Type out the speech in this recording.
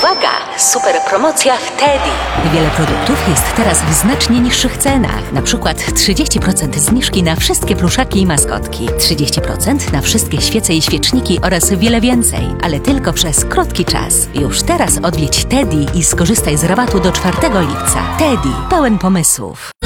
Uwaga! Super promocja w Teddy. Wiele produktów jest teraz w znacznie niższych cenach. Na przykład 30% zniżki na wszystkie pluszaki i maskotki, 30% na wszystkie świece i świeczniki oraz wiele więcej, ale tylko przez krótki czas. Już teraz odwiedź Teddy i skorzystaj z rabatu do 4 lipca. Teddy, pełen pomysłów.